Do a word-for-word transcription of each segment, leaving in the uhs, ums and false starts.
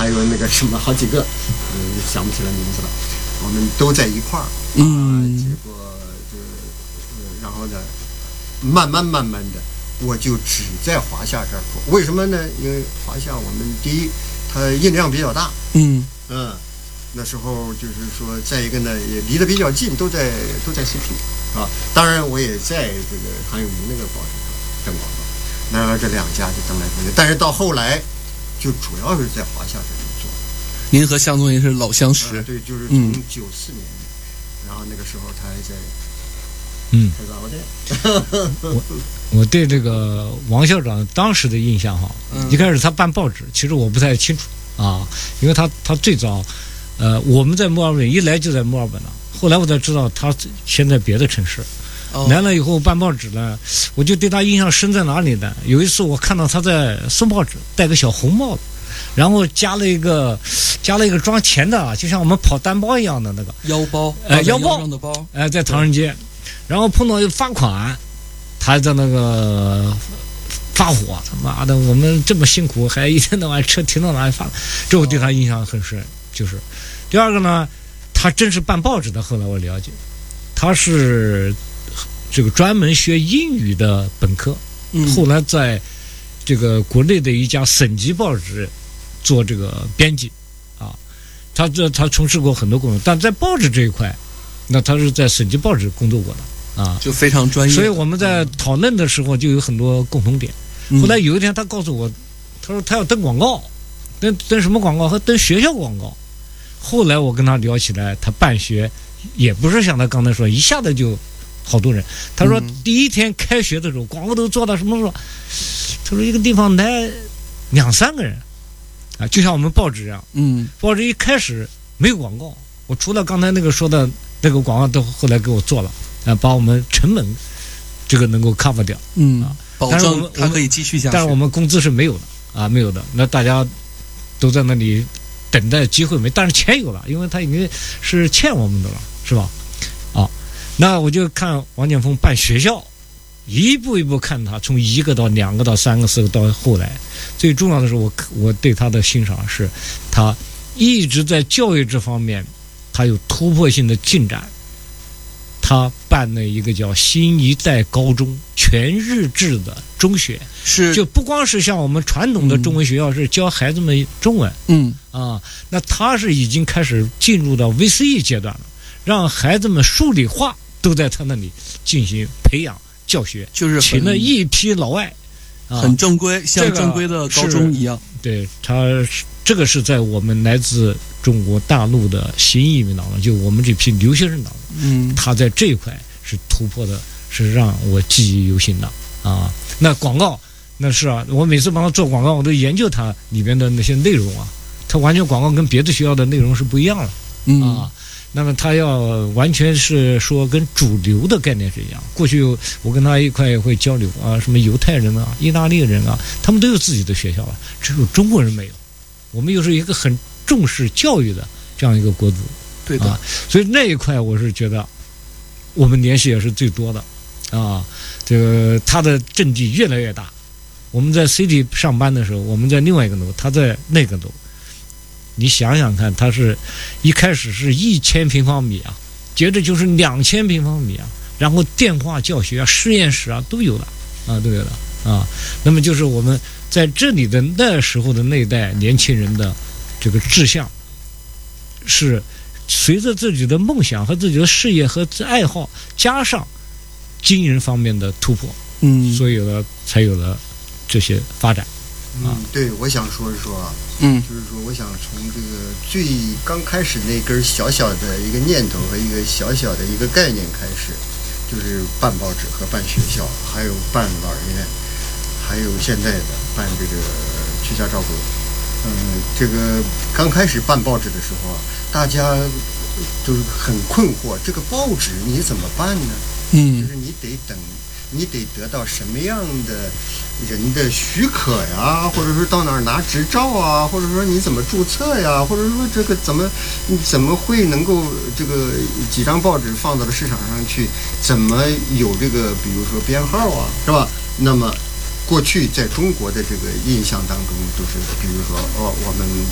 还有那个什么好几个，嗯，想不起来名字了。我们都在一块儿， 嗯， 啊、结果这个、呃，然后呢，慢慢慢慢的，我就只在华夏这儿做。为什么呢？因为华夏我们第一，它印量比较大， 嗯嗯，那时候就是说，再一个呢，也离得比较近，都在都在 C P 啊。当然，我也在这个韩永明那个报纸上登广告。那这两家就登来登去，但是到后来，就主要是在华夏这里做。 您和向总也是老相识， 呃、对，就是从九四年、嗯，然后那个时候他还在， 嗯， 开杂货店。 我我对这个王校长当时的印象哈，嗯、一开始他办报纸，其实我不太清楚啊，因为他他最早，呃，我们在墨尔本一来就在墨尔本了，后来我才知道他先在别的城市。来了以后办报纸呢，我就对他印象深在哪里呢？有一次我看到他在送报纸，戴个小红帽子，然后加了一个加了一个装钱的，就像我们跑单包一样的那个腰包， 呃，腰包上的包， 哎、呃，在唐人街，然后碰到一罚款，他还在那个发火，他妈的，我们这么辛苦，还一天到晚车停到哪里发，这我对他印象很深。就是第二个呢，他真是办报纸的，后来我了解，他是。这个专门学英语的本科，嗯、后来在这个国内的一家省级报纸做这个编辑，啊，他这他从事过很多工作，但在报纸这一块，那他是在省级报纸工作过的啊， 就非常专业。 所以我们在讨论的时候就有很多共同点。嗯、后来有一天他告诉我，他说他要登广告，登登什么广告？和登学校广告。后来我跟他聊起来，他办学也不是像他刚才说一下子就。好多人，他说第一天开学的时候，广告都做到什么时候？他说一个地方来两三个人，啊，就像我们报纸一样， 嗯， 报纸一开始没有广告，我除了刚才那个说的那个广告，都后来给我做了，啊，把我们成本这个能够 cover 掉， 嗯， 啊， 保证它可以继续下去。 但是我们工资是没有的啊，没有的，那大家都在那里等待机会没，但是钱有了，因为他已经是欠我们的了，是吧？啊。那我就看王建峰办学校，一步一步看他从一个到两个到三个四个到后来，最重要的是我我对他的欣赏是，他一直在教育这方面，他有突破性的进展。他办了一个叫新一代高中全日制的中学， 是就不光是像我们传统的中文学校是教孩子们中文， 嗯啊，那他是已经开始进入到 V C E 阶段了，让孩子们数理化。都在他那里进行培养教学， 就是请了一批老外， 啊、很正规，像正规的高中一样。 对，他这个是在我们来自中国大陆的新移民当中，就我们这批留学生当中， 嗯， 他在这一块是突破的，是让我记忆犹新的啊。那广告那是啊，我每次帮他做广告，我都研究他里边的那些内容啊，他完全广告跟别的学校的内容是不一样的， 嗯啊。那么他要完全是说跟主流的概念是一样。过去我跟他一块也会交流啊，什么犹太人啊、意大利人啊，他们都有自己的学校啊，只有中国人没有。我们又是一个很重视教育的这样一个国族， 对的。 啊、所以那一块我是觉得我们联系也是最多的啊。这个他的阵地越来越大。我们在 City 上班的时候，我们在另外一个楼，他在那个楼。你想想看，它是一开始是一千平方米啊，接着就是两千平方米啊，然后电话教学啊、实验室啊都有了啊，都有了啊。那么就是我们在这里的那时候的那一代年轻人的这个志向，是随着自己的梦想和自己的事业和爱好，加上经营方面的突破， 嗯， 所以有了才有了这些发展。 嗯，对，我想说一说啊， 嗯， 就是说，我想从这个最刚开始那根小小的一个念头和一个小小的一个概念开始，就是办报纸和办学校，还有办老人院，还有现在的办这个居家照顾。嗯，这个刚开始办报纸的时候啊，大家都很困惑，这个报纸你怎么办呢？ 嗯， 就是你得等。你得得到什么样的人的许可呀，或者说到哪儿拿执照啊，或者说你怎么注册呀，或者说这个怎么你怎么会能够这个几张报纸放到了市场上去，怎么有这个比如说编号啊，是吧？那么过去在中国的这个印象当中都是，比如说哦，我们要办一个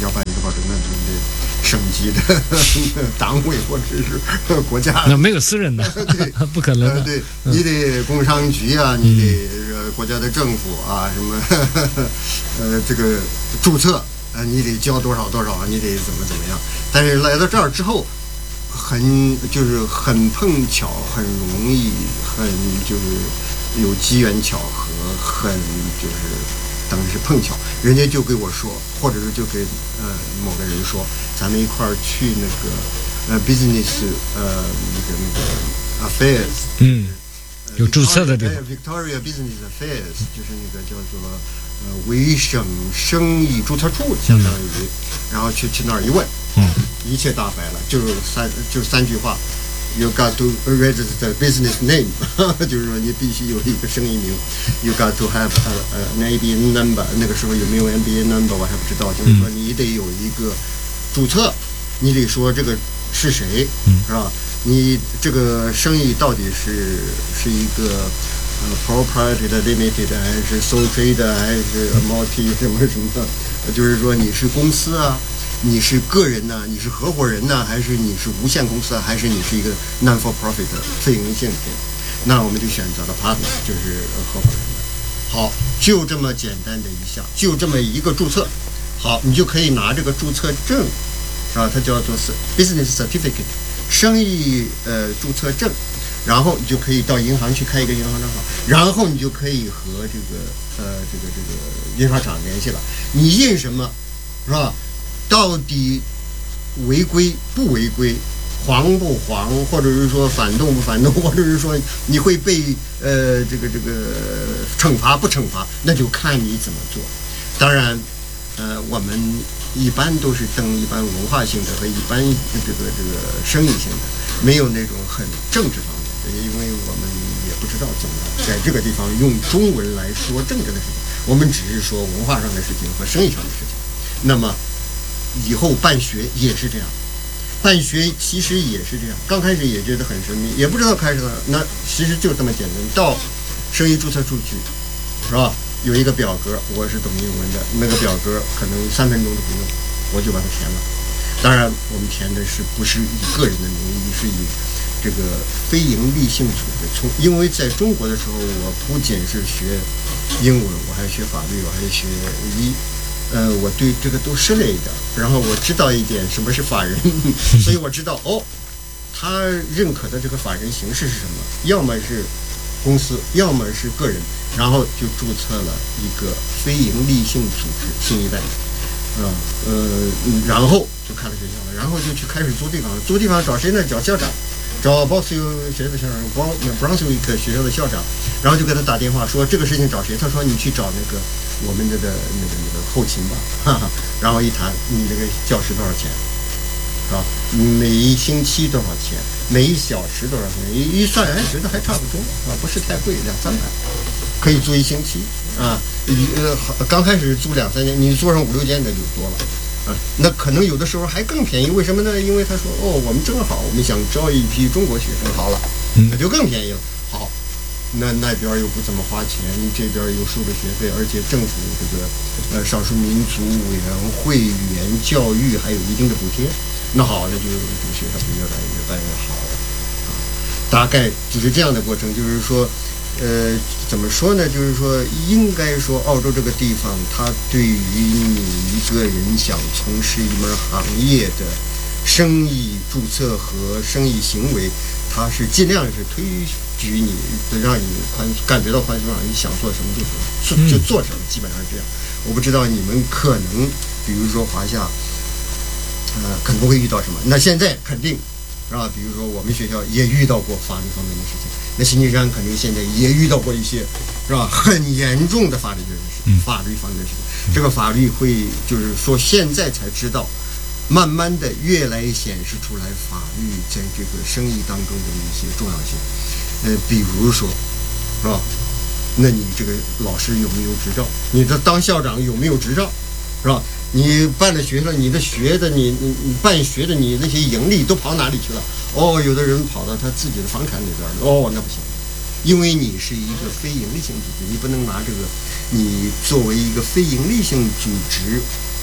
保证那那省级的单位或者是国家， 那没有私人的， 对， 不可能的。 呃、对，你得工商局啊，你得、呃、国家的政府啊，什么呵呵呃这个注册。啊，你得交多少多少，你得怎么怎么样？但是来到这儿之后，很就是很碰巧，很容易，很就是有机缘巧合，很就是等于是碰巧，人家就给我说，或者是就给呃某个人说，咱们一块儿去那个呃 business 呃那个那个 affairs， 嗯，有注册的地方 ，Victoria Business Affairs 就是那个叫做。呃，维省生意注册处相当于，嗯、然后去去那儿一问， 嗯， 一切大白了，就三就三句话 ，You got to register the business name， 就是说你必须有一个生意名 ，You got to have a, an A B N number， 那个时候有没有 M B A number 我还不知道，就是说你得有一个注册，你得说这个是谁， 嗯、 是吧？你这个生意到底是是一个。呃 proprietary 的 limited 还是 sole trader 还是 multi 什么什么，就是说你是公司啊，你是个人呢、啊，你是合伙人呢、啊，还是你是无限公司啊，还是你是一个 non for profit 非营利性质？那我们就选择了 partner， 就是合伙人的。好，就这么简单的一项，就这么一个注册，好，你就可以拿这个注册证，啊，它叫做是 business certificate， 生意呃注册证。然后你就可以到银行去开一个银行账号，然后你就可以和这个呃这个这个印刷厂联系了。你印什么，是吧？到底违规不违规，黄不黄，或者是说反动不反动，或者是说你会被呃这个这个惩罚不惩罚，那就看你怎么做。当然，呃，我们一般都是登一般文化性的和一般这个这个生意性的，没有那种很政治方面。因为我们也不知道怎么在这个地方用中文来说政治的事情，我们只是说文化上的事情和生意上的事情。那么以后办学也是这样，办学其实也是这样。刚开始也觉得很神秘，也不知道开始了，那其实就这么简单。到生意注册处去，是吧？有一个表格，我是懂英文的，那个表格可能三分钟都不用，我就把它填了。当然，我们填的是不是以个人的名义，是以这个非营利性组织。从因为在中国的时候，我不仅是学英文，我还学法律，我还学医，呃，我对这个都涉猎一点。然后我知道一点什么是法人，所以我知道哦，他认可的这个法人形式是什么，要么是公司，要么是个人，然后就注册了一个非营利性组织新一代。啊，呃，然后就开了学校了，然后就去开始租地方，租地方找谁呢？找校长，找 Boswell 学校的校长 ，Brunswick 学校的校长，然后就给他打电话说这个事情找谁？他说你去找那个我们的的那个那个后勤吧，哈哈。然后一谈，你这个教师多少钱？是吧？每一星期多少钱？每一小时多少钱？一一算，哎，觉得还差不多啊，不是太贵，两三百，可以租一星期啊。你呃，刚开始租两三间，你租上五六间那就多了，啊，那可能有的时候还更便宜。为什么呢？因为他说，哦，我们正好，我们想招一批中国学生，好了，那就更便宜了。好，那那边又不怎么花钱，这边又收着学费，而且政府这个呃少数民族委员会语言教育还有一定的补贴。那好，那就这个学校就越来越办越好了，啊，大概就是这样的过程，就是说。呃，怎么说呢？就是说，应该说，澳洲这个地方，它对于你一个人想从事一门行业的生意注册和生意行为，它是尽量是推举你，让你宽感觉到宽松，让你想做什么就做，就做什么，基本上是这样。我不知道你们可能，比如说华夏，呃，可能会遇到什么？那现在肯定。是吧？比如说我们学校也遇到过法律方面的事情，那新金山肯定现在也遇到过一些，是吧？很严重的法律的事情，法律方面的事情。这个法律会就是说现在才知道，慢慢的越来显示出来法律在这个生意当中的一些重要性。呃，比如说，是吧？那你这个老师有没有执照？你的当校长有没有执照？是吧？你办了学了，你的学的你你你办学的你那些盈利都跑哪里去了？哦，有的人跑到他自己的房产里边了。哦，那不行，因为你是一个非盈利性组织，你不能拿这个，你作为一个非盈利性组织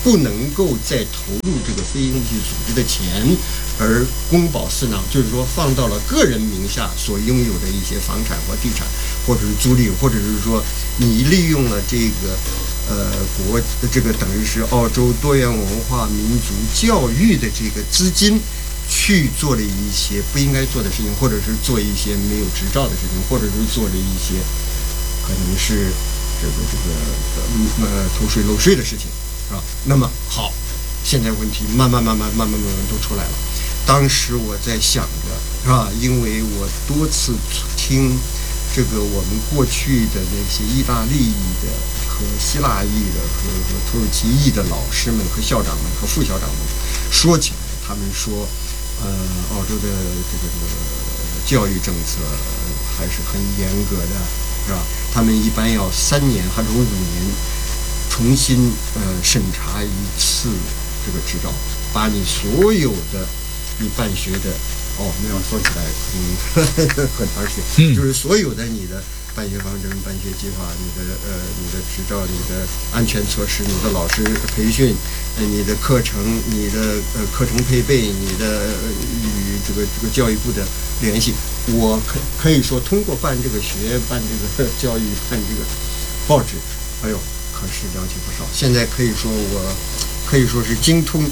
不能够再投入这个非营利组织的钱，而公保私囊，就是说放到了个人名下所拥有的一些房产或地产，或者是租赁，或者是说你利用了这个呃国这个等于是澳洲多元文化民族教育的这个资金，去做了一些不应该做的事情，或者是做一些没有执照的事情，或者是做了一些可能是这个这个呃偷税漏税的事情，是吧？那么好，现在问题慢慢慢慢慢慢慢慢都出来了。当时我在想着，是吧？因为我多次听这个我们过去的那些意大利裔的和希腊裔的和和土耳其裔的老师们和校长们和副校长们说起来，他们说，呃，澳洲的这个这个教育政策还是很严格的，是吧？他们一般要三年或者五年重新呃审查一次这个执照，把你所有的你办学的，哦，那样说起来，嗯，很长时间，就是所有的你的办学方针、办学计划、你的呃、你的执照、你的安全措施、你的老师培训、呃、你的课程、你的呃课程配备、你的、呃、与这个这个教育部的联系，我可可以说通过办这个学、办这个教育、办这个报纸，哎呦，可是了解不少。现在可以说我。可以说是精通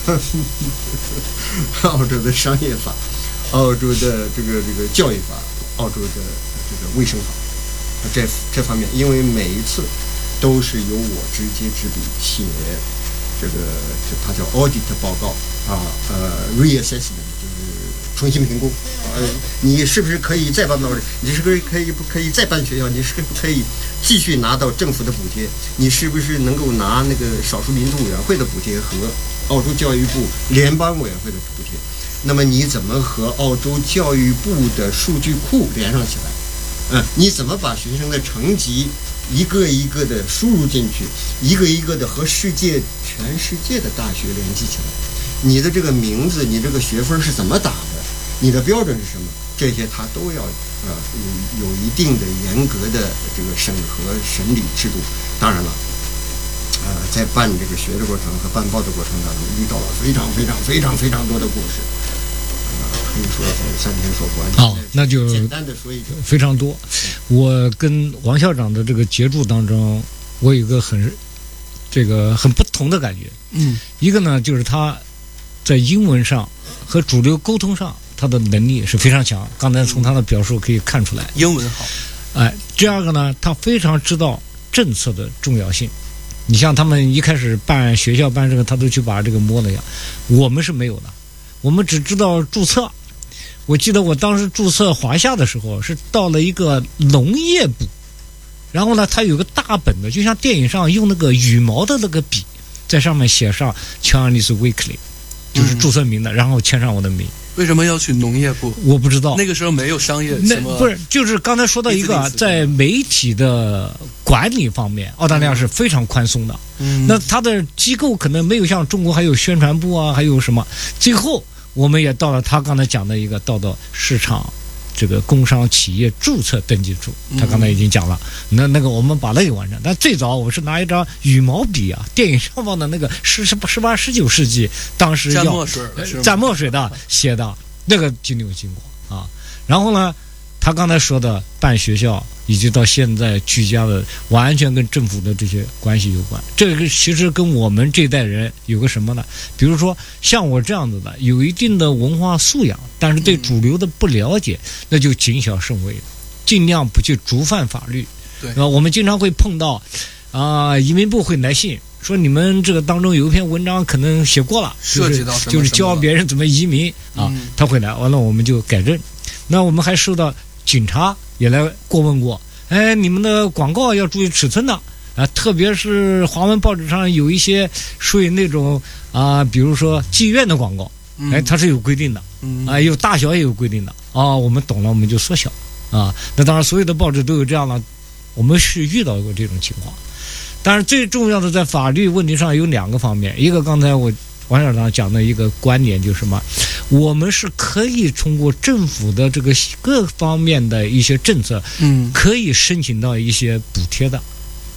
澳洲的商业法、澳洲的这个这个教育法、澳洲的这个卫生法，这这方面，因为每一次都是由我直接执笔写这个，它叫 audit 报告啊，呃 reassessment 就是重新评估，呃，你是不是可以再办报纸？你是不是可以不可以再办学校？你是不是可以继续拿到政府的补贴？你是不是能够拿那个少数民族委员会的补贴和澳洲教育部联邦委员会的补贴？那么你怎么和澳洲教育部的数据库连上起来？嗯，你怎么把学生的成绩一个一个的输入进去，一个一个的和世界全世界的大学联系起来？你的这个名字，你这个学分是怎么打的？你的标准是什么？这些他都要呃有有一定的严格的这个审核审理制度。当然了，呃，在办这个学的过程和办报的过程当中，遇到了非常非常非常非常多的故事，呃，可以说是三天说不完。 好，那就简单的说一句， 非常多。我跟王校长的这个接触当中，我有一个很这个很不同的感觉。 嗯， 一个呢就是他在英文上和主流沟通上，他的能力是非常强。刚才从他的表述可以看出来， 英文好。 哎，第二个呢，他非常知道政策的重要性。你像他们一开始办学校办这个，他都去把这个摸了呀。我们是没有的，我们只知道注册。我记得我当时注册华夏的时候，是到了一个农业部，然后呢，他有个大本的，就像电影上用那个羽毛的那个笔，在上面写上 Chinese Weekly， 就是注册名的，嗯、然后签上我的名。 为什么要去农业部？ 我不知道， 那个时候没有商业那什么， 不是，就是刚才说到一个，在媒体的管理方面，澳大利亚是非常宽松的。 嗯， 那它的机构可能没有像中国还有宣传部啊，还有什么。最后我们也到了他刚才讲的一个，到到市场这个工商企业注册登记处，他刚才已经讲了。嗯、那那个我们把那个完成，但最早我是拿一张羽毛笔啊，电影上放的那个十十十八十九世纪当时要蘸墨水的， 蘸墨水的写的。那个经历有经过啊，然后呢，他刚才说的办学校，以及到现在居家的，完全跟政府的这些关系有关。这个其实跟我们这代人有个什么呢？比如说像我这样子的，有一定的文化素养，但是对主流的不了解，嗯、那就谨小慎微，尽量不去触犯法律。 对， 啊，我们经常会碰到啊、呃，移民部会来信。说你们这个当中有一篇文章可能写过了， 涉及到什么就是教别人怎么移民啊， 嗯、 他会来，完了我们就改正。那我们还受到警察也来过问过，哎，你们的广告要注意尺寸的啊，特别是华文报纸上有一些属于那种啊，比如说妓院的广告，哎，它是有规定的， 嗯、 啊，有大小也有规定的啊，我们懂了我们就缩小啊。那当然所有的报纸都有这样的，我们是遇到过这种情况。但是最重要的在法律问题上有两个方面，一个刚才我王校长讲的一个观点就是什么，我们是可以通过政府的这个各方面的一些政策， 嗯， 可以申请到一些补贴的，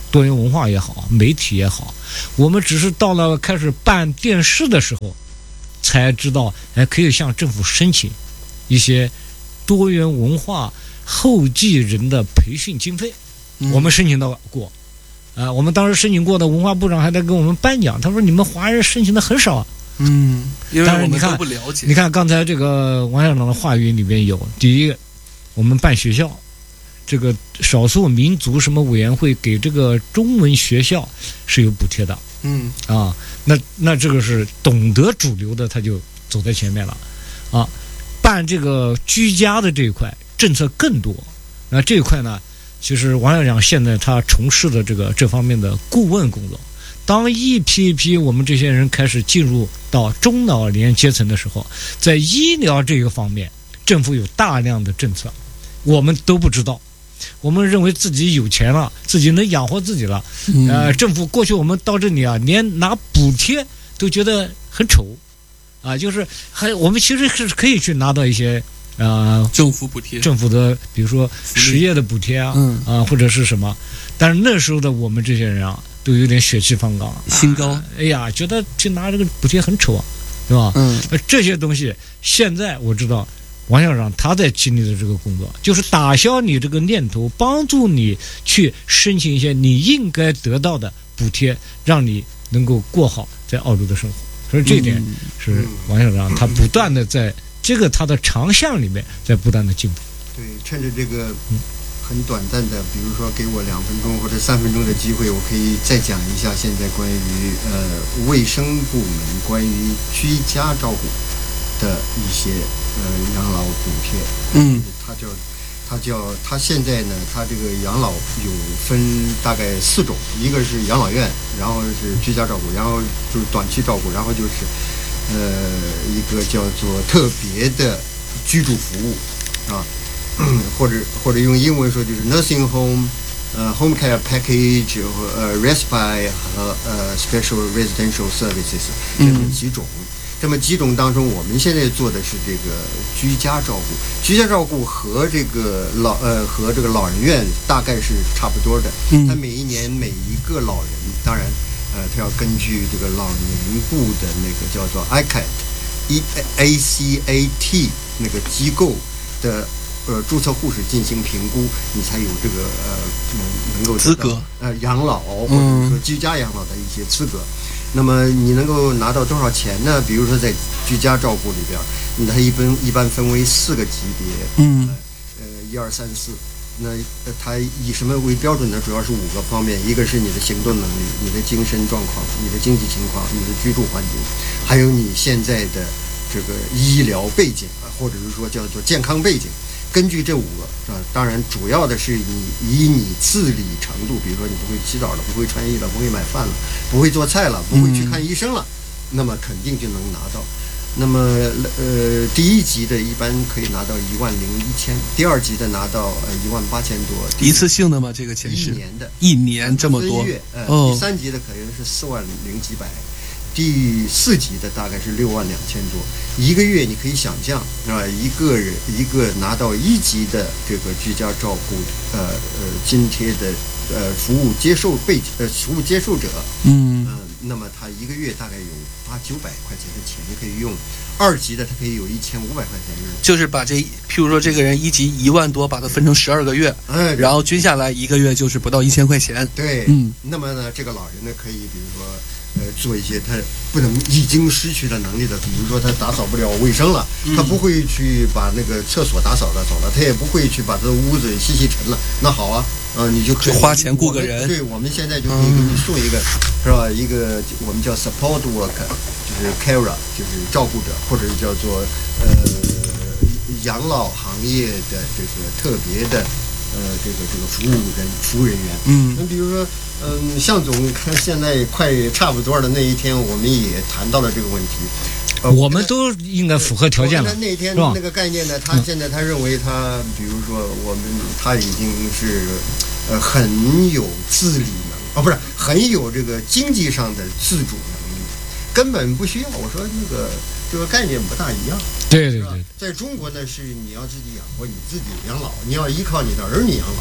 多元文化也好，媒体也好，我们只是到了开始办电视的时候，才知道，哎，可以向政府申请一些多元文化后继人的培训经费。 嗯、 我们申请到过，啊、呃，我们当时申请过的，文化部长还在给我们颁奖，他说你们华人申请的很少。 嗯，因为我们都不了解。 你看刚才这个王校长的话语里面有，第一个，我们办学校。这个少数民族什么委员会给这个中文学校是有补贴的， 嗯啊，那那这个是懂得主流的，他就走在前面了，啊，办这个居家的这一块政策更多，那这一块呢，其实王校长现在他从事的这个这方面的顾问工作，当一批一批我们这些人开始进入到中老年阶层的时候，在医疗这个方面，政府有大量的政策，我们都不知道。我们认为自己有钱了，自己能养活自己了。呃，政府过去我们到这里啊，连拿补贴都觉得很丑，啊，就是还我们其实是可以去拿到一些啊、呃、 政府补贴， 政府的比如说实业的补贴啊， 嗯啊或者是什么，但是那时候的我们这些人啊，都有点血气方刚， 心高、 啊，哎呀，觉得去拿这个补贴很丑啊，对吧？ 嗯， 这些东西现在我知道。王校长他在经历的这个工作，就是打消你这个念头，帮助你去申请一些你应该得到的补贴，让你能够过好在澳洲的生活。所以这一点是王校长他不断的在这个他的长项里面在不断的进步。 对，趁着这个很短暂的，比如说给我两分钟或者三分钟的机会，我可以再讲一下现在关于呃卫生部门关于居家照顾的一些呃养老补贴。 嗯， 它叫它叫它现在呢，它这个养老有分大概四种，一个是养老院，然后是居家照顾，然后就是短期照顾，然后就是呃一个叫做特别的居住服务啊，或者或者用英文说就是 nursing home。呃 ，home care package 和呃 respite 和呃 special residential services 这么几种。嗯，这么几种当中，我们现在做的是这个居家照顾。居家照顾和这个老呃和这个老人院大概是差不多的。 嗯， 他每一年每一个老人，当然，呃，他要根据这个老年部的那个叫做 I C A T，E A C A T 那个机构的呃注册护士进行评估，你才有这个呃能能够资格呃养老或者说居家养老的一些资格。嗯，那么你能够拿到多少钱呢？比如说在居家照顾里边，它一般一般分为四个级别， 嗯， 呃，一二三四。那它以什么为标准呢？主要是五个方面，一个是你的行动能力、你的精神状况、你的经济情况、你的居住环境，还有你现在的这个医疗背景啊，或者是说叫做健康背景。根据这五个啊，当然主要的是你以你自理程度，比如说你不会洗澡了，不会穿衣了，不会买饭了，不会做菜了，不会去看医生了，嗯，那么肯定就能拿到。那么呃，第一级的一般可以拿到一万零一千，第二级的拿到呃一万八千多。 一次性的吗？这个钱是一年的， 一年这么多。 月呃， 哦， 第三级的可能是四万零几百。第四级的大概是六万两千多，一个月你可以想象啊，一个人一个拿到一级的这个居家照顾呃呃津贴的呃服务接受被呃服务接受者， 嗯， 呃、那么他一个月大概有八九百块钱的钱可以用，二级的他可以有一千五百块钱用， 就是把这譬如说这个人一级一万多，把它分成十二个月， 哎， 然后均下来一个月就是不到一千块钱， 对， 嗯， 那么呢，这个老人呢可以比如说。呃，做一些他不能已经失去了能力的，比如说他打扫不了卫生了， 嗯， 他不会去把那个厕所打扫打扫了，他也不会去把他的屋子吸吸尘了。那好啊，呃，你就可以就花钱雇个人。 对，我们现在就可以给你送一个，嗯，是吧？一个我们叫 support worker， 就是 carer， 就是照顾者，或者叫做呃养老行业的这个特别的呃这个这个服务人服务人员。 嗯， 那比如说。嗯，向总看现在快差不多的那一天，我们也谈到了这个问题。 呃、我们都应该符合条件了。 那天那个概念呢，他现在他认为他，比如说我们他已经是呃很有自理能，哦，不是很有这个经济上的自主能力，根本不需要。我说那个这个概念不大一样。 对对对， 在中国呢，是你要自己养活你自己养老，你要依靠你的儿女养老。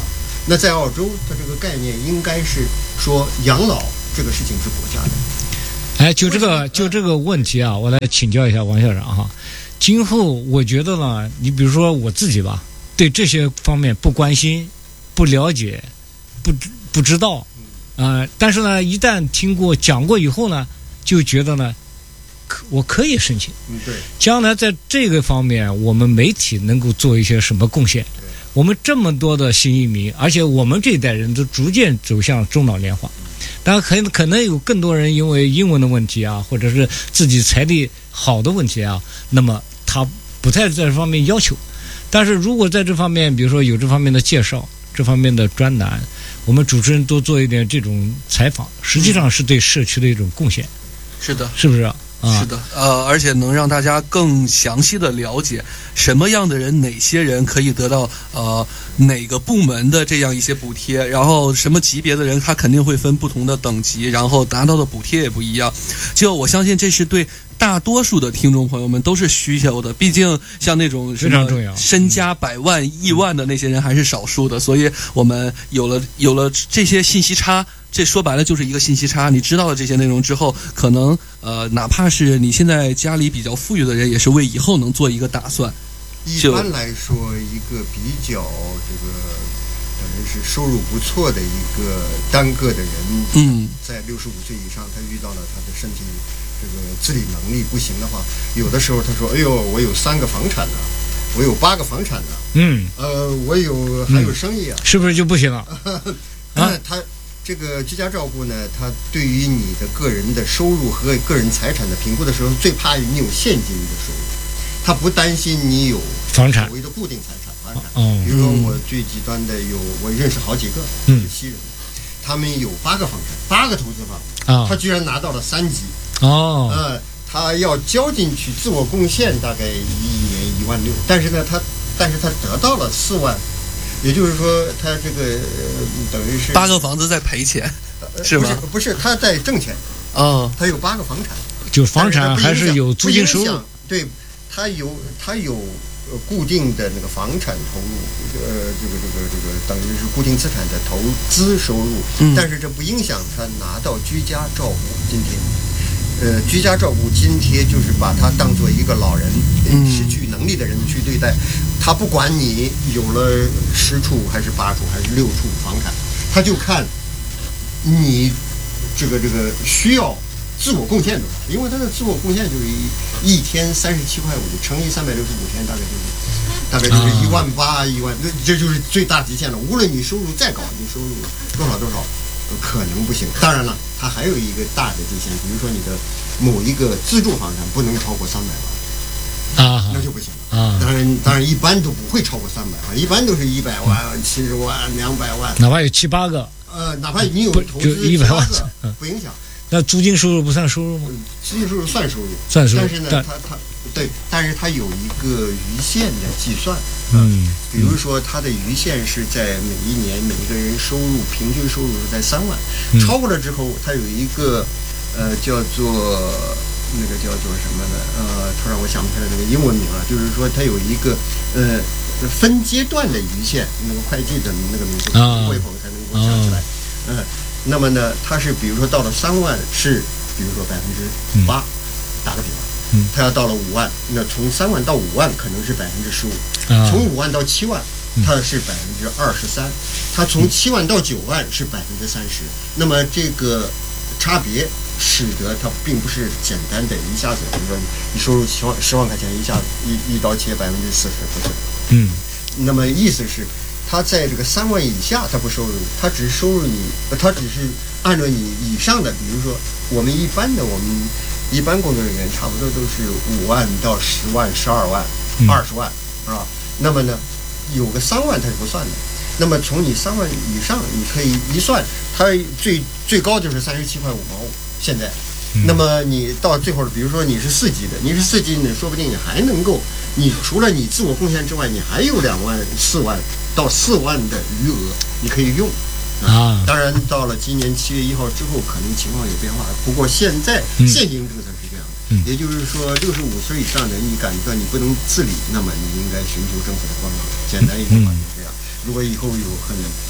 那在澳洲，它这个概念应该是说养老这个事情是国家的。 哎，就这个就这个问题啊，我来请教一下王校长哈。今后我觉得呢，你比如说我自己吧，对这些方面不关心、不了解、不不知道，啊、呃，但是呢，一旦听过讲过以后呢，就觉得呢，可我可以申请。 嗯，对。 将来在这个方面，我们媒体能够做一些什么贡献？我们这么多的新移民，而且我们这一代人都逐渐走向中老年化。当然，可可能有更多人因为英文的问题啊，或者是自己财力好的问题啊，那么他不太在这方面要求。但是如果在这方面，比如说有这方面的介绍、这方面的专栏，我们主持人多做一点这种采访，实际上是对社区的一种贡献。 是的， 是不是啊？ 是的，呃，而且能让大家更详细的了解什么样的人，哪些人可以得到呃哪个部门的这样一些补贴，然后什么级别的人他肯定会分不同的等级，然后拿到的补贴也不一样。就我相信这是对大多数的听众朋友们都是需求的，毕竟像那种非常重要身家百万、亿万的那些人还是少数的，所以我们有了有了这些信息差。这说白了就是一个信息差，你知道了这些内容之后，可能呃，哪怕是你现在家里比较富裕的人，也是为以后能做一个打算。 一般来说，一个比较这个等于是收入不错的一个单个的人， 嗯， 在六十五岁以上，他遇到了他的身体这个自理能力不行的话，有的时候他说：“哎呦，我有三个房产呢，我有八个房产呢， 嗯， 呃，我有还有生意啊， 嗯、是不是就不行了？” 啊，他。这个居家照顾呢，它对于你的个人的收入和个人财产的评估的时候，最怕你有现金的收入，他不担心你有房产， 所谓的固定财产房产。 哦， 比如说我最极端的有，我认识好几个， 嗯， 西人，他们有八个房产，八个投资房， 啊， 他居然拿到了三级， 哦， 呃，他要交进去自我贡献大概一年一万六，但是呢，他但是他得到了四万。也就是说，他这个、呃、等于是八个房子在赔钱，是吗？ 不是，不是，他在挣钱。 哦， 他有八个房产， 就房产还是有租金收入。 对，他有他有固定的那个房产投入，呃，这个这个这个等于是固定资产的投资收入， 嗯、 但是这不影响他拿到居家照顾津贴。呃，居家照顾津贴就是把他当做一个老人、 嗯、 失去能力的人去对待，他不管你有了十处还是八处还是六处房产，他就看你这个这个需要自我贡献多少，因为他的自我贡献就是一一天三十七块五乘以三百六十五天，大概就是大概就是一万八一万，这就是最大极限了。无论你收入再高，你收入多少多少。可能不行，当然了，它还有一个大的底线，比如说你的某一个自住房产不能超过三百万， 啊， 那就不行了。 啊， 当然，当然一般都不会超过三百万，一般都是一百万、七十万、两百万， 哪怕有七八个， 呃，哪怕你有投资一百万， 不影响。 那租金收入不算收入吗？ 租金收入算收入， 算收入， 但是呢，它它对，但是它有一个余限的计算。 嗯， 比如说它的余限是在每一年每个人收入平均收入是在三万， 嗯、 超过了之后，它有一个呃叫做那个叫做什么呢？呃，突然我想不起来那个英文名了，就是说它有一个呃分阶段的余限，那个会计的那个名字，过一会儿才能够想起来。嗯、呃，那么呢，它是比如说到了三万是，比如说百分之八，打个比方。 嗯， 他要到了五万，那从三万到五万可能是百分之十五，从五万到七万，它是百分之二十三，它从七万到九万是百分之三十。那么这个差别使得它并不是简单的一下子，比如说你收入十万十万块钱，一下子一一刀切百分之四十，不是。 嗯， 那么意思是，他在这个三万以下他不收入，他只收入你，他只是按照你以上的，比如说我们一般的我们。一般工作人员差不多都是五万到十万、十二万、二十万，是吧？那么呢，有个三万它是不算的。那么从你三万以上，你可以一算，它最最高就是三十七块五毛五。现在，那么你到最后，比如说你是四级的，你是四级呢，说不定你还能够，你除了你自我贡献之外，你还有两万、四万到四万的余额，你可以用。 啊， 当然，到了今年七月一号之后，可能情况有变化。不过现在现行政策是这样的， 嗯、 也就是说，六十五岁以上的，你感觉到你不能自理，那么你应该寻求政府的帮助。简单一句话就是这样。如果以后有很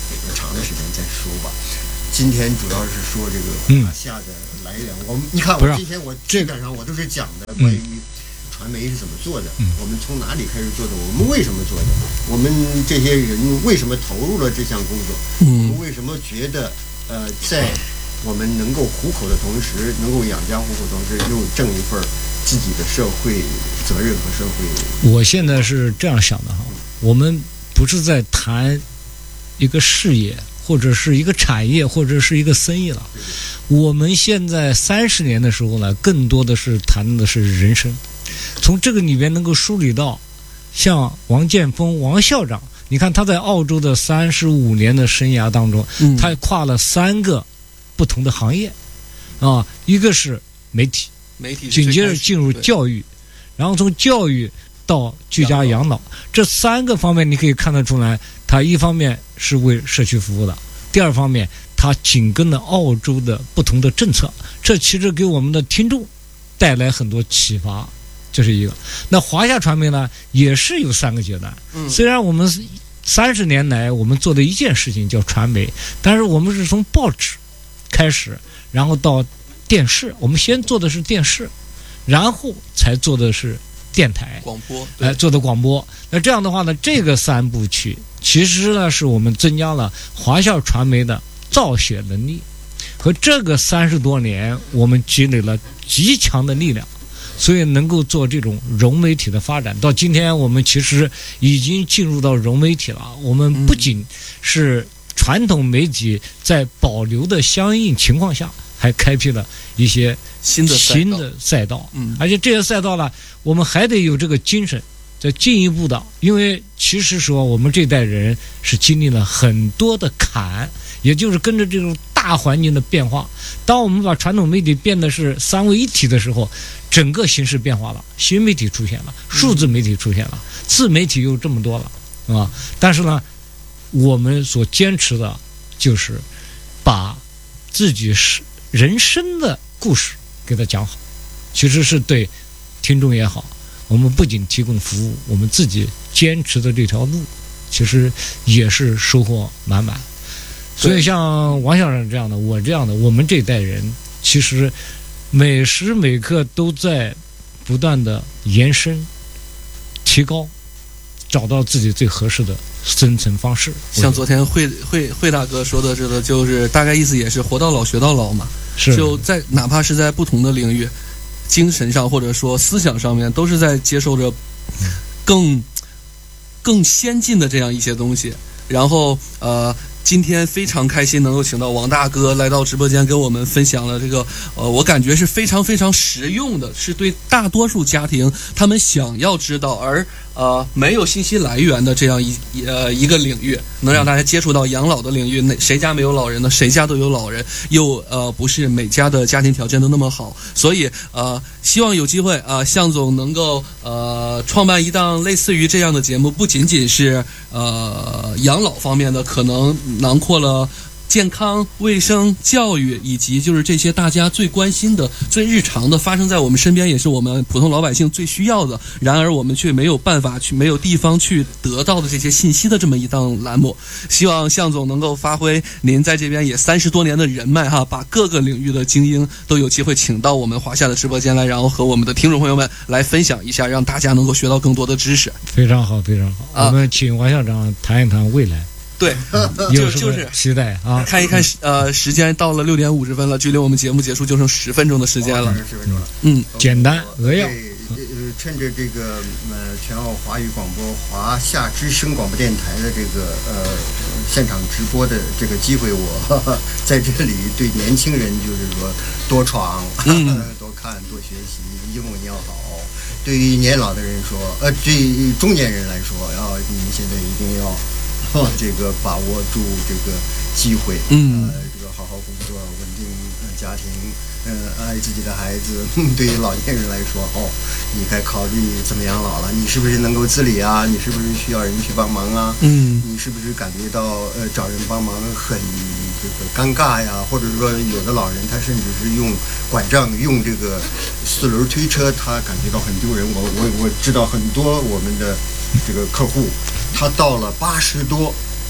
长的时间再说吧。今天主要是说这个华夏的来源。嗯、我们你看，我今天我基本上我都是讲的关于传媒是怎么做的， 嗯、 我们从哪里开始做的，我们为什么做的，我们这些人为什么投入了这项工作， 嗯、 我们为什么觉得呃在我们能够糊口的同时，能够养家糊口的同时，又挣一份自己的社会责任和社会。 我现在是这样想的哈，我们不是在谈一个事业，或者是一个产业，或者是一个生意了。我们现在三十年的时候呢，更多的是谈的是人生。从这个里面能够梳理到，像王建峰王校长，你看他在澳洲的三十五年的生涯当中， 嗯、 他跨了三个不同的行业，啊，一个是媒体， 媒体紧接着进入教育，然后从教育到居家养老，这三个方面你可以看得出来，他一方面是为社区服务的，第二方面他紧跟了澳洲的不同的政策，这其实给我们的听众带来很多启发，这是一个。那华夏传媒呢，也是有三个阶段， 嗯、 虽然我们三十年来我们做的一件事情叫传媒，但是我们是从报纸开始，然后到电视，我们先做的是电视，然后才做的是电台广播， 来、呃、做的广播。那这样的话呢，这个三部曲其实呢是我们增加了华夏传媒的造血能力，和这个三十多年我们积累了极强的力量，所以能够做这种融媒体的发展。到今天我们其实已经进入到融媒体了，我们不仅是传统媒体在保留的相应情况下，还开辟了一些新的新的赛道， 嗯， 而且这些赛道呢，我们还得有这个精神，再进一步的，因为其实说我们这代人是经历了很多的坎，也就是跟着这种大环境的变化。当我们把传统媒体变得是三位一体的时候，整个形势变化了，新媒体出现了，数字媒体出现了，自媒体又这么多了，啊，但是呢，我们所坚持的就是把自己是人生的故事给它讲好，其实是对听众也好，我们不仅提供服务，我们自己坚持的这条路其实也是收获满满。所以像王校长这样的，我这样的，我们这代人其实每时每刻都在不断的延伸提高，找到自己最合适的生存方式。 像昨天惠惠惠大哥说的这个，就是大概意思也是活到老学到老嘛， 是就在哪怕是在不同的领域，精神上或者说思想上面，都是在接受着更更先进的这样一些东西。然后呃今天非常开心能够请到王大哥来到直播间，跟我们分享了这个呃，我感觉是非常非常实用的，是对大多数家庭他们想要知道而呃没有信息来源的这样一呃一个领域，能让大家接触到养老的领域。那谁家没有老人呢？谁家都有老人，又呃不是每家的家庭条件都那么好，所以呃希望有机会啊、呃，向总能够呃创办一档类似于这样的节目，不仅仅是呃养老方面的，可能囊括了健康、卫生、教育，以及就是这些大家最关心的、最日常的，发生在我们身边，也是我们普通老百姓最需要的。然而我们却没有办法去、没有地方去得到的这些信息的这么一档栏目。希望向总能够发挥您在这边也三十多年的人脉哈，把各个领域的精英都有机会请到我们华夏的直播间来，然后和我们的听众朋友们来分享一下，让大家能够学到更多的知识。 非常好，非常好。啊、我们请王校长谈一谈未来。 对，就就是期待啊！ 看一看呃，时间到了六点五十分了，距离我们节目结束就剩十分钟的时间了。 十分钟了。 嗯，简单扼要。 呃，趁着这个呃全澳华语广播华夏之声广播电台的这个呃现场直播的这个机会，我呵呵在这里对年轻人就是说多闯、嗯、多看多学习，英文要好。对于年老的人说，呃，对于中年人来说，然后你们现在一定要。这个把握住这个机会， 嗯， 呃，这个好好工作，稳定家庭，呃，爱自己的孩子。对于老年人来说，哦，你该考虑怎么养老了。你是不是能够自理啊？你是不是需要人去帮忙啊？ 嗯， 你是不是感觉到呃找人帮忙很这个尴尬呀？或者说有的老人他甚至是用拐杖、用这个四轮推车，他感觉到很丢人。我我我知道很多我们的这个客户。他到了八十多，还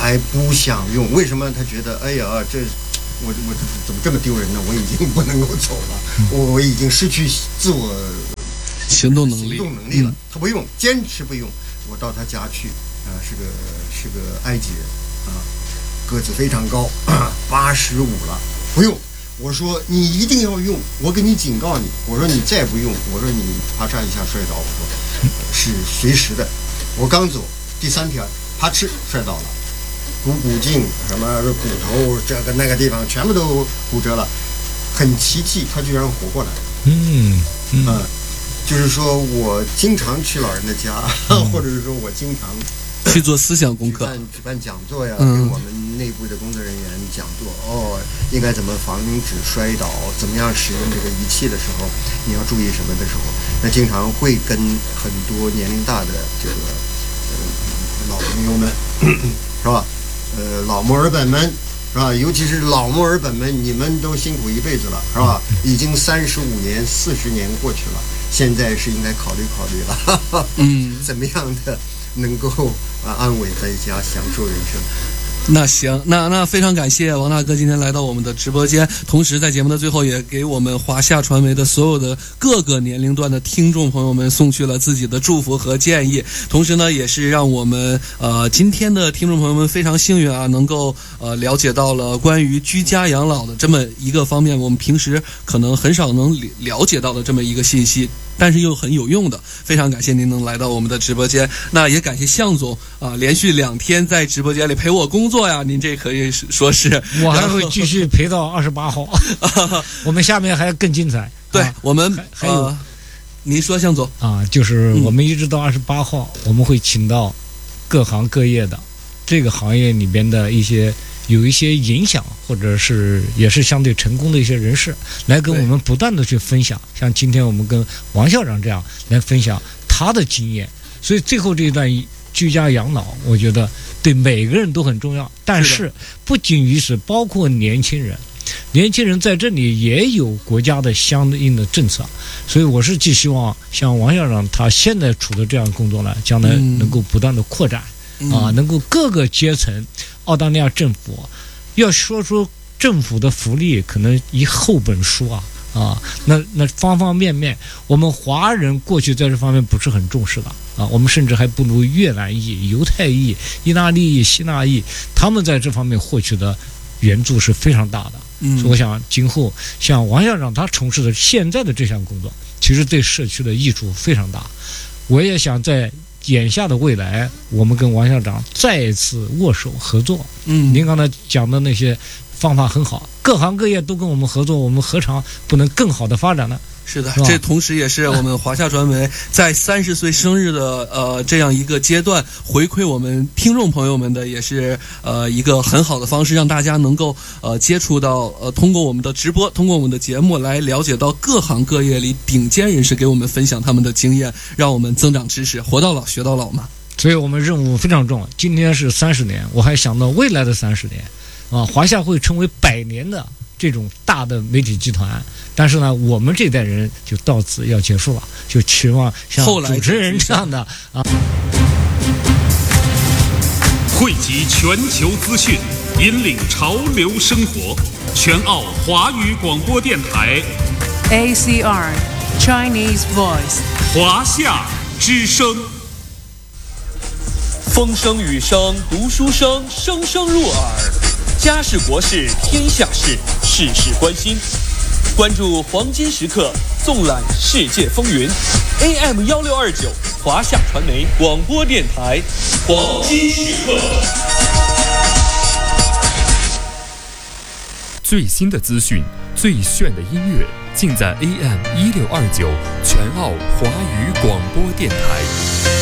还不想用，为什么？他觉得，哎呀，这我我怎么这么丢人呢？我已经不能够走了，我我已经失去自我行动能力， 行动能力了。他不用，坚持不用。我到他家去，啊、呃，是个是个埃及人，啊，个子非常高，八十五了，不用。我说你一定要用，我给你警告你。我说你再不用，我说你啪嚓一下摔倒，我说是随时的。我刚走第三天，啪哧摔倒了，股骨颈什么骨头这个那个地方全部都骨折了，很奇迹，他居然活过来了。 嗯嗯、 呃，就是说我经常去老人的家，嗯、或者是说我经常去做思想功课， 举办举办讲座呀， 嗯、 跟我们内部的工作人员讲座。哦，应该怎么防止摔倒？怎么样使用这个仪器的时候，你要注意什么的时候，那经常会跟很多年龄大的这个呃老朋友们，是吧？呃，老墨尔本们，是吧？尤其是老墨尔本们，你们都辛苦一辈子了，是吧？已经三十五年、四十年过去了，现在是应该考虑考虑了，嗯，怎么样的能够啊安稳在家享受人生。 那行，那那非常感谢王大哥今天来到我们的直播间，同时在节目的最后也给我们华夏传媒的所有的各个年龄段的听众朋友们送去了自己的祝福和建议，同时呢也是让我们呃今天的听众朋友们非常幸运啊，能够呃了解到了关于居家养老的这么一个方面，我们平时可能很少能了解到的这么一个信息，但是又很有用的。非常感谢您能来到我们的直播间，那也感谢向总啊、呃，连续两天在直播间里陪我工作呀，您这可以说是我还会继续陪到二十八号，我们下面还更精彩。 对、 啊、 我们还还有、 呃，您说向总啊，就是我们一直到二十八号、嗯，我们会请到各行各业的这个行业里边的一些。有一些影响，或者是也是相对成功的一些人士，来跟我们不断的去分享。像今天我们跟王校长这样来分享他的经验，所以最后这一段居家养老，我觉得对每个人都很重要。但是不仅于此，包括年轻人，年轻人在这里也有国家的相应的政策，所以我是寄希望像王校长他现在处的这样工作呢，将来能够不断的扩展。 嗯、 啊，能够各个阶层，澳大利亚政府要说出政府的福利，可能一厚本书啊啊，那那方方面面，我们华人过去在这方面不是很重视的啊，我们甚至还不如越南裔、犹太裔、意大利裔、希腊裔，他们在这方面获取的援助是非常大的。嗯，所以我想今后像王校长他从事的现在的这项工作，其实对社区的益处非常大。我也想在眼下的未来，我们跟王校长再次握手合作。嗯，您刚才讲的那些方法很好，各行各业都跟我们合作，我们何尝不能更好的发展呢？ 是的，这同时也是我们华夏传媒在三十岁生日的呃这样一个阶段，回馈我们听众朋友们的，也是呃一个很好的方式，让大家能够呃接触到呃通过我们的直播，通过我们的节目来了解到各行各业里顶尖人士给我们分享他们的经验，让我们增长知识，活到老学到老嘛。 所以我们任务非常重，今天是三十年，我还想到未来的三十年，啊，华夏会成为百年的这种大的媒体集团，但是呢，我们这代人就到此要结束了，就期望像主持人这样的啊， 汇集全球资讯，引领潮流生活，全澳华语广播电台 A C R Chinese Voice 华夏之声。 风声雨声读书声，声声入耳。家事国事天下事，事事关心。关注黄金时刻，纵览世界风云。A M 一六二九华夏传媒广播电台，黄金时刻。 最新的资讯，最炫的音乐，尽在 A M 一六二九全澳华语广播电台。